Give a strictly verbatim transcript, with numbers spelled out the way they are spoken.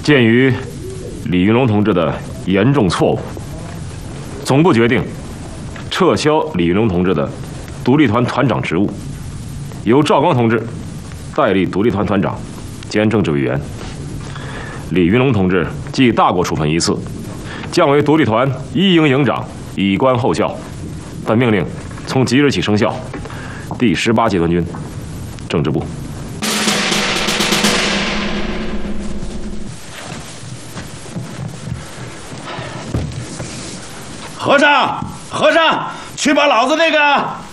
鉴于李云龙同志的严重错误，总部决定撤销李云龙同志的独立团团长职务，由赵光同志代理独立团团长兼政治委员。李云龙同志记大过处分一次，降为独立团一营营长，以观后效。本命令从即日起生效。第十八集团军政治部。 和尚，和尚，去把老子那个